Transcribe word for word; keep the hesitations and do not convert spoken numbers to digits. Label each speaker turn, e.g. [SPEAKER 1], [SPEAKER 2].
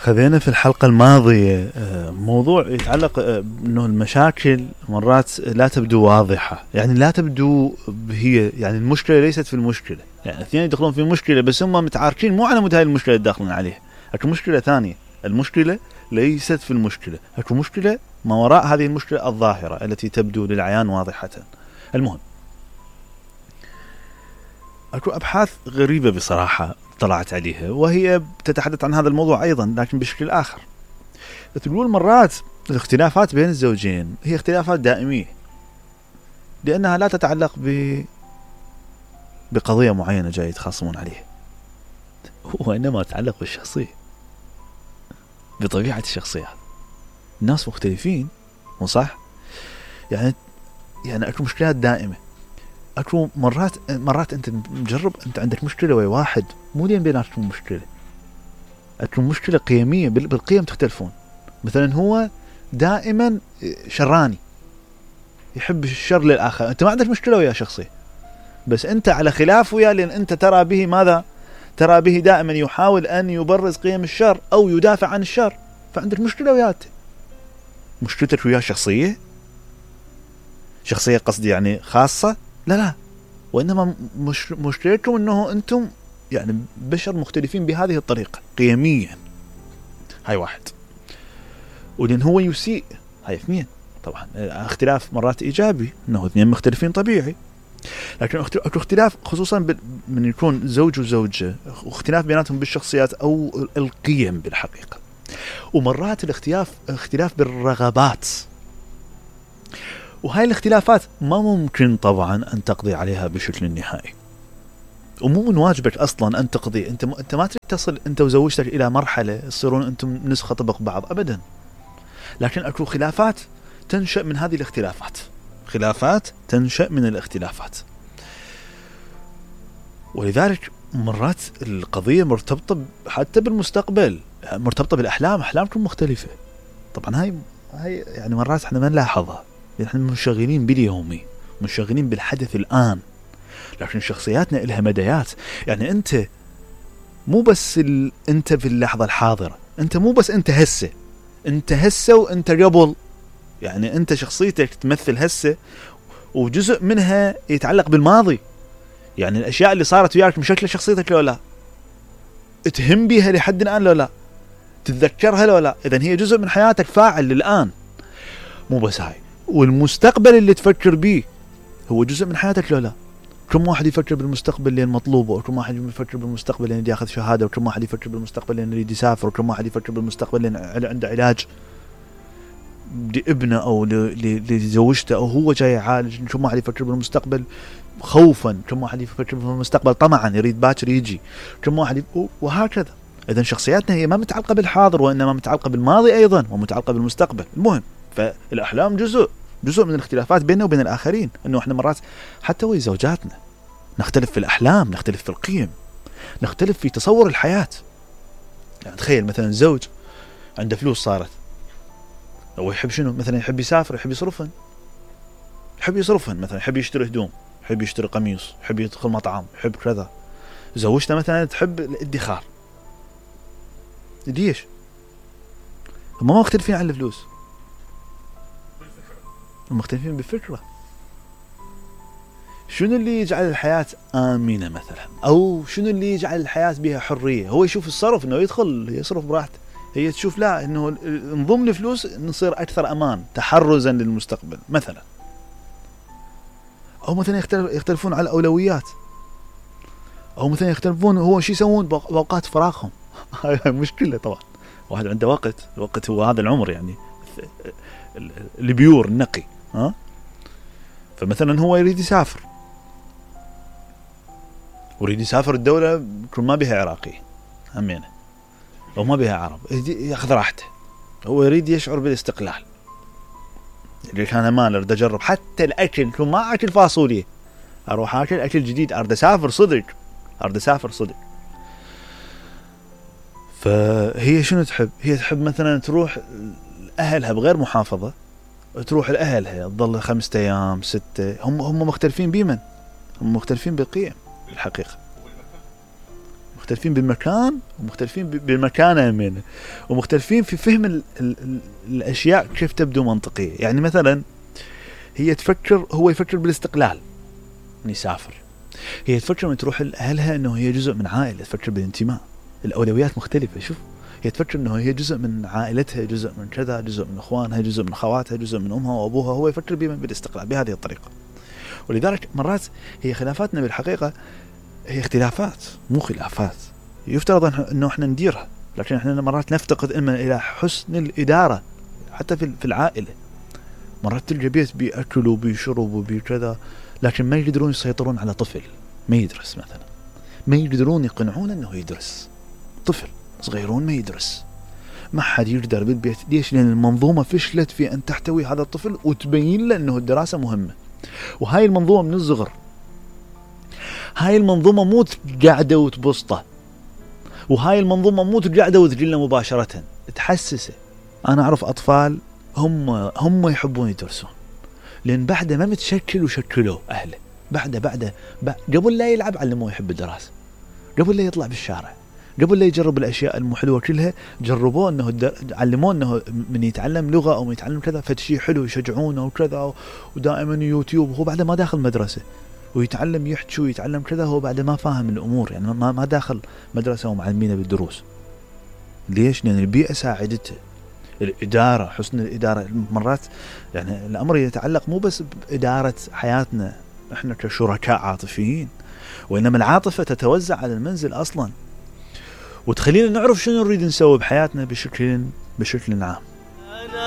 [SPEAKER 1] خذينا في الحلقة الماضية موضوع يتعلق انه المشاكل مرات لا تبدو واضحة، يعني لا تبدو هي يعني المشكلة ليست في المشكلة، يعني اثنين يدخلون في مشكلة بس هم متعاركين مو على مود هاي المشكلة اللي داخلين عليها، اكو مشكلة ثانية، المشكلة ليست في المشكلة، اكو مشكلة ما وراء هذه المشكلة الظاهرة التي تبدو للعيان واضحة. المهم اكو ابحاث غريبة بصراحة طلعت عليها وهي تتحدث عن هذا الموضوع أيضا لكن بشكل آخر. تقول مرات الاختلافات بين الزوجين هي اختلافات دائمية لأنها لا تتعلق ب بقضية معينة جاي يتخاصمون عليها، وإنما تتعلق بالشخصية، بطبيعة الشخصيات. الناس مختلفين مو صح؟ يعني يعني أكو مشكلات دائمة، أكو مرات مرات أنت مجرب أنت عندك مشكلة ويا واحد مو لين بيناتكم مشكلة، أكو مشكلة قيمية، بالقيم تختلفون. مثلا هو دائما شراني يحب الشر للآخر، أنت ما عندك مشكلة ويا شخصية بس أنت على خلاف ويا، لأن أنت ترى به ماذا؟ ترى به دائما يحاول أن يبرز قيم الشر أو يدافع عن الشر، فعندك مشكلة وياته. مشكلتك وياه شخصية شخصية قصدي يعني خاصة؟ لا لا، وإنما مش مشكلتكم أنه أنتم يعني بشر مختلفين بهذه الطريقة قيميا. هاي واحد. ولأن هو يسيء، هاي اثنين. طبعا اختلاف مرات إيجابي أنه اثنين مختلفين طبيعي، لكن اختلاف خصوصا من يكون زوج وزوجة واختلاف بيناتهم بالشخصيات أو القيم بالحقيقة. ومرات الاختلاف اختلاف بالرغبات، وهاي الاختلافات ما ممكن طبعا أن تقضي عليها بشكل نهائي، ومو من واجبك أصلا أن تقضي. أنت أنت ما تريد تصل أنت وزوجتك إلى مرحلة تصيرون أنتم نسخة طبق بعض أبدا، لكن أكو خلافات تنشأ من هذه الاختلافات، خلافات تنشأ من الاختلافات. ولذلك مرات القضية مرتبطة حتى بالمستقبل، مرتبطة بالأحلام، أحلامكم مختلفة. طبعا هاي هاي يعني مرات احنا ما نلاحظها، احنا منشغلين باليومي، منشغلين بالحدث الآن، لكن شخصياتنا إلها مديات. يعني أنت مو بس ال... أنت في اللحظة الحاضرة، أنت مو بس أنت هسه، أنت هسه وأنت قبل، يعني أنت شخصيتك تمثل هسه وجزء منها يتعلق بالماضي. يعني الأشياء اللي صارت وياك مشكلة شخصيتك لو لا، تهم بيها لحد الآن لو لا، تتذكرها لو لا، إذن هي جزء من حياتك فاعل للآن. مو بس هاي، والمستقبل اللي تفكر بيه هو جزء من حياتك لو لا. كم واحد يفكر بالمستقبل لين مطلوبه، وكم واحد يفكر بالمستقبل لين ياخذ شهادة، وكم واحد يفكر بالمستقبل لين يريد يسافر، وكم واحد يفكر بالمستقبل لين عنده علاج لابنه أو لزوجته أو هو جاي يعالج، كم واحد يفكر بالمستقبل خوفا، كم واحد يفكر بالمستقبل طمعا يريد باكر يجي، كم واحد يب... وهكذا. إذن شخصياتنا هي ما متعلقة بالحاضر وإنما متعلقة بالماضي أيضا ومتعلقة بالمستقبل. المهم فالأحلام جزء جزء من الاختلافات بيننا وبين الآخرين، إنه إحنا مرات حتى ويا زوجاتنا نختلف في الأحلام، نختلف في القيم، نختلف في تصور الحياة. يعني تخيل مثلا زوج عنده فلوس صارت، هو يحب شنو؟ مثلا يحب يسافر، يحب يصرفهن، يحب يصرفهن مثلا يحب يشتري هدوم، يحب يشتري قميص، يحب يدخل مطعم، يحب كذا. زوجته مثلا تحب الادخار. ليش؟ هم ما مختلفين عن الفلوس، مختلفين بالفكرة. شنو اللي يجعل الحياة آمنة مثلا، أو شنو اللي يجعل الحياة بها حرية؟ هو يشوف الصرف إنه يدخل يصرف براحته، هي تشوف لا إنه نضم الفلوس نصير أكثر أمان تحرزا للمستقبل مثلا. أو مثلا يختلف يختلفون على الأولويات، أو مثلا يختلفون هو شو يسوون بأوقات فراغهم. هاي مشكلة طبعا، واحد عنده وقت، الوقت هو هذا العمر يعني البيور النقي، ها. فمثلا هو يريد يسافر، ويريد يسافر الدولة كل ما بها عراقي همينة أو ما بها عرب، يأخذ راحته، هو يريد يشعر بالاستقلال. ليش أنا ما أريد أجرب حتى الأكل، كل ما أكل فاصوليا أروح أكل أكل جديد، أريد أسافر صدق، أريد أسافر صدق. فهي شنو تحب؟ هي تحب مثلا تروح أهلها بغير محافظة، تروح لأهلها تظل خمسة أيام ستة، هم هم مختلفين بمن؟ هم مختلفين بالقيم الحقيقة، مختلفين بالمكان ومختلفين بالمكانة منه، ومختلفين في فهم ال ال ال الأشياء كيف تبدو منطقية. يعني مثلا هي تفكر، هو يفكر بالاستقلال من يسافر، هي تفكر من تروح لأهلها أنه هي جزء من عائلة، تفكر بالانتماء، الأولويات مختلفة. شوف، هي تفكر أنه هي جزء من عائلتها، جزء من كذا، جزء من أخوانها، جزء من أخواتها، جزء من أمها وأبوها، هو يفكر بالاستقلال بهذه الطريقة. ولذلك مرات هي خلافاتنا بالحقيقة هي اختلافات مو خلافات، يفترض أنه إحنا نديرها، لكن إحنا مرات نفتقد إما إلى حسن الإدارة حتى في في العائلة. مرات تلقى بيت بيأكلوا وبيشربوا وبكذا، لكن ما يقدرون يسيطرون على طفل ما يدرس مثلا، ما يقدرون يقنعون أنه يدرس. طفل صغيرون ما يدرس، ما حد يقدر بالبيت. ليش؟ لأن المنظومة فشلت في أن تحتوي هذا الطفل وتبين له أنه الدراسة مهمة. وهاي المنظومة من الصغر، هاي المنظومة مو قاعدة وتبسطه، وهاي المنظومة مو قاعدة وتقله مباشرة، تحسسه. أنا أعرف أطفال هم هم يحبون يدرسون، لأن بعده ما متشكل وشكلوه أهله، بعده بعده قبل لا يلعب علموه يحب الدراسة، قبل لا يطلع بالشارع، قبل لا يجرب الأشياء المحلوة كلها، جربوه أنه الدر... علموه أنه من يتعلم لغة أو من يتعلم كذا فتشي حلو يشجعونه وكذا، ودائما يوتيوب. هو بعد ما داخل مدرسة ويتعلم يحكي ويتعلم كذا، هو بعد ما فاهم الأمور، يعني ما ما داخل مدرسة ومعلمينه بالدروس. ليش؟ لأن البيئة ساعدته، الإدارة، حسن الإدارة. مرات يعني الأمر يتعلق مو بس بإدارة حياتنا إحنا كشركاء عاطفيين، وإنما العاطفة تتوزع على المنزل أصلا، وتخلينا نعرف شنو نريد نسوي بحياتنا بشكل بشكل عام.